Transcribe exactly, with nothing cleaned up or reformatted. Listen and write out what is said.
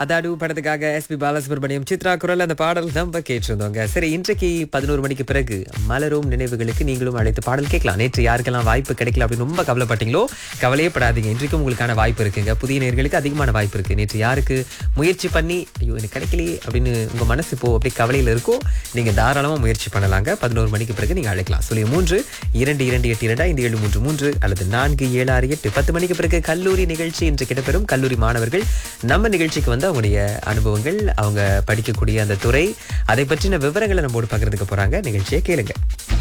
அதாடு படத்துக்காக S B Balasubramaniam Chitra குரல் அந்த பாடல் நம்ம கேட்டிருந்தோங்க. சரி, இன்றைக்கு பதினோரு மணிக்கு பிறகு மலரும் நினைவுகளுக்கு நீங்களும் அழைத்து பாடல் கேட்கலாம். நேற்று யாருக்கெல்லாம் வாய்ப்பு கிடைக்கல அப்படின்னு ரொம்ப கவலைப்பட்டீங்களோ கவலையே படாதீங்க. இன்றைக்கும் உங்களுக்கான வாய்ப்பு இருக்குங்க. புதிய நேயர்களுக்கு அதிகமான வாய்ப்பு இருக்கு. நேற்று யாருக்கு முயற்சி பண்ணி ஐயோ எனக்கு கிடைக்கலையே அப்படின்னு உங்க மனசு இப்போ அப்படி கவலையில இருக்கோ நீங்க தாராளமா முயற்சி பண்ணலாங்க. பதினோரு மணிக்கு பிறகு நீங்க அழைக்கலாம். சொல்லி மூன்று இரண்டு இரண்டு எட்டு இரண்டு ஐந்து ஏழு மூன்று மூன்று அல்லது நான்கு ஏழு ஆறு எட்டு. பத்து மணிக்கு பிறகு கல்லூரி நிகழ்ச்சி இன்று கிடைப்பெறும். கல்லூரி மாணவர்கள் நம்ம நிகழ்ச்சிக்கு வந்து அவங்களுடைய அனுபவங்கள், அவங்க படிக்கக்கூடிய அந்த துறை, அதை பற்றின விவரங்களை நம்மோடு பகிர்ந்துக்க போறாங்க. நிகழ்ச்சியை கேளுங்க.